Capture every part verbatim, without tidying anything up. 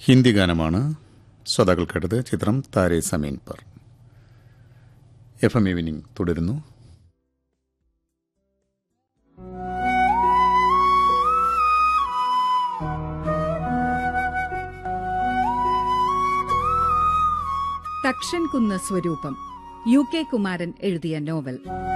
ഹിന്ദി ഗാനമാണ് ശ്രോതാക്കൾ കേട്ടത്. ചിത്രം താരേ സമീൻ പർ. എഫ് എം ഈവനിംഗ് തുടരുന്നു. തക്ഷൻ കുന്ന് സ്വരൂപം, യു കെ കുമാരൻ എഴുതിയ നോവൽ.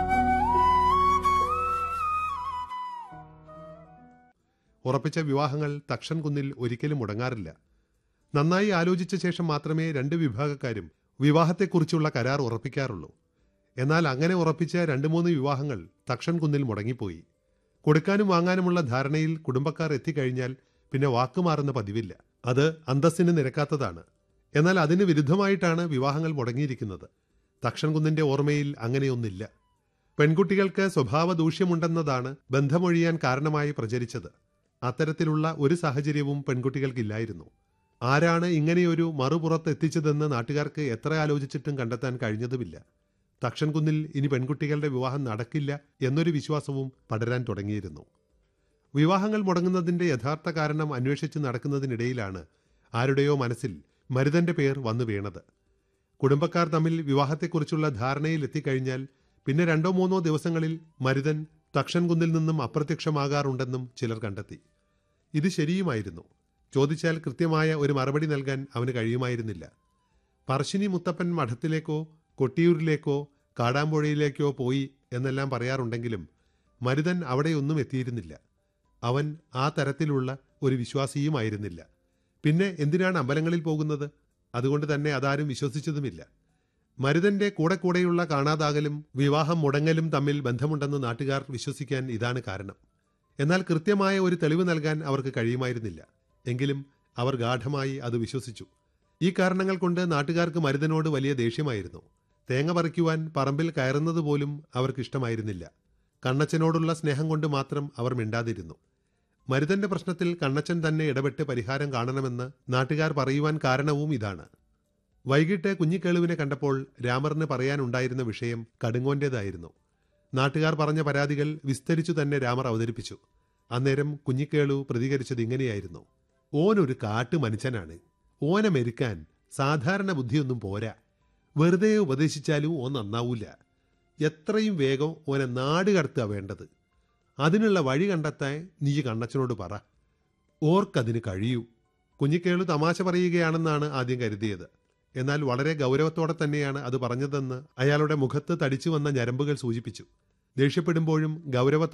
ഉറപ്പിച്ച വിവാഹങ്ങൾ തക്ഷൻ കുന്നിൽ ഒരിക്കലും മുടങ്ങാറില്ല. നന്നായി ആലോചിച്ച ശേഷം മാത്രമേ രണ്ട് വിഭാഗക്കാരും വിവാഹത്തെക്കുറിച്ചുള്ള കരാർ ഉറപ്പിക്കാറുള്ളൂ. എന്നാൽ അങ്ങനെ ഉറപ്പിച്ച രണ്ട് മൂന്ന് വിവാഹങ്ങൾ തക്ഷൻ കുന്നിൽ മുടങ്ങിപ്പോയി. കൊടുക്കാനും വാങ്ങാനുമുള്ള ധാരണയിൽ കുടുംബക്കാർ എത്തിക്കഴിഞ്ഞാൽ പിന്നെ വാക്കുമാറുന്ന പതിവില്ല. അത് അന്തസ്സിന് നിരക്കാത്തതാണ്. എന്നാൽ അതിന് വിരുദ്ധമായിട്ടാണ് വിവാഹങ്ങൾ മുടങ്ങിയിരിക്കുന്നത്. തക്ഷൻ കുന്നിന്റെ ഓർമ്മയിൽ അങ്ങനെയൊന്നില്ല. പെൺകുട്ടികൾക്ക് സ്വഭാവ ദൂഷ്യമുണ്ടെന്നതാണ് ബന്ധമൊഴിയാൻ കാരണമായി പ്രചരിച്ചത്. അത്തരത്തിലുള്ള ഒരു സാഹചര്യവും പെൺകുട്ടികൾക്കില്ലായിരുന്നു. ആരാണ് ഇങ്ങനെയൊരു മറുപുറത്ത് എത്തിച്ചതെന്ന് നാട്ടുകാർക്ക് എത്ര ആലോചിച്ചിട്ടും കണ്ടെത്താൻ കഴിഞ്ഞതുമില്ല. തക്ഷൻ കുന്നിൽ ഇനി പെൺകുട്ടികളുടെ വിവാഹം നടക്കില്ല എന്നൊരു വിശ്വാസവും പടരാൻ തുടങ്ങിയിരുന്നു. വിവാഹങ്ങൾ മുടങ്ങുന്നതിന്റെ യഥാർത്ഥ കാരണം അന്വേഷിച്ച് നടക്കുന്നതിനിടയിലാണ് ആരുടെയോ മനസ്സിൽ മരുതന്റെ പേർ വന്നു വീണത്. കുടുംബക്കാർ തമ്മിൽ വിവാഹത്തെക്കുറിച്ചുള്ള ധാരണയിൽ എത്തിക്കഴിഞ്ഞാൽ പിന്നെ രണ്ടോ മൂന്നോ ദിവസങ്ങളിൽ മരുതൻ തക്ഷൻ കുന്നിൽ നിന്നും അപ്രത്യക്ഷമാകാറുണ്ടെന്നും ചിലർ കണ്ടെത്തി. ഇത് ശരിയുമായിരുന്നു. ചോദിച്ചാൽ കൃത്യമായ ഒരു മറുപടി നൽകാൻ അവന് കഴിയുമായിരുന്നില്ല. പറശ്ശിനി മുത്തപ്പൻ മഠത്തിലേക്കോ കൊട്ടിയൂരിലേക്കോ കാടാമ്പുഴയിലേക്കോ പോയി എന്നെല്ലാം പറയാറുണ്ടെങ്കിലും മരുതൻ അവിടെയൊന്നും എത്തിയിരുന്നില്ല. അവൻ ആ തരത്തിലുള്ള ഒരു വിശ്വാസിയുമായിരുന്നില്ല. പിന്നെ എന്തിനാണ് അമ്പലങ്ങളിൽ പോകുന്നത്? അതുകൊണ്ട് തന്നെ അതാരും വിശ്വസിച്ചതുമില്ല. മരുതന്റെ കൂടെ കൂടെയുള്ള കാണാതാകലും വിവാഹം മുടങ്ങലും തമ്മിൽ ബന്ധമുണ്ടെന്ന് നാട്ടുകാർ വിശ്വസിക്കാൻ ഇതാണ് കാരണം. എന്നാൽ കൃത്യമായ ഒരു തെളിവ് നൽകാൻ അവർക്ക് കഴിയുമായിരുന്നില്ല. എങ്കിലും അവർ ഗാഢമായി അത് വിശ്വസിച്ചു. ഈ കാരണങ്ങൾ കൊണ്ട് നാട്ടുകാർക്ക് മരുതനോട് വലിയ ദേഷ്യമായിരുന്നു. തേങ്ങ പറിക്കുവാൻ പറമ്പിൽ കയറുന്നത് പോലും അവർക്കിഷ്ടമായിരുന്നില്ല. കണ്ണച്ചനോടുള്ള സ്നേഹം കൊണ്ട് മാത്രം അവർ മിണ്ടാതിരുന്നു. മരുതന്റെ പ്രശ്നത്തിൽ കണ്ണച്ചൻ തന്നെ ഇടപെട്ട് പരിഹാരം കാണണമെന്ന് നാട്ടുകാർ പറയുവാൻ കാരണവും ഇതാണ്. വൈകിട്ട് കുഞ്ഞിക്കേളുവിനെ കണ്ടപ്പോൾ രാമറിന് പറയാനുണ്ടായിരുന്ന വിഷയം കടുങ്ങോന്റേതായിരുന്നു. നാട്ടുകാർ പറഞ്ഞ പരാതികൾ വിസ്തരിച്ചു തന്നെ രാമർ അവതരിപ്പിച്ചു. അന്നേരം കുഞ്ഞിക്കേളു പ്രതികരിച്ചത് ഇങ്ങനെയായിരുന്നു: ഓനൊരു കാട്ടു മനുഷ്യനാണ്. ഓനെ മെരുക്കാൻ സാധാരണ ബുദ്ധിയൊന്നും പോരാ. വെറുതെ ഉപദേശിച്ചാലും ഓൻ നന്നാവൂല. എത്രയും വേഗം ഓനെ നാട് കടത്തുക വേണ്ടത്. അതിനുള്ള വഴി കണ്ടെത്താൻ നീ കണ്ണച്ചനോട് പറ. ഓർക്കതിന് കഴിയൂ. കുഞ്ഞിക്കേളു തമാശ പറയുകയാണെന്നാണ് ആദ്യം കരുതിയത്. എന്നാൽ വളരെ ഗൗരവത്തോടെ തന്നെയാണ് അത് പറഞ്ഞതെന്ന് അയാളുടെ മുഖത്ത് തടിച്ചു വന്ന ഞരമ്പുകൾ സൂചിപ്പിച്ചു. ദേഷ്യപ്പെടുമ്പോഴും ഗൗരവ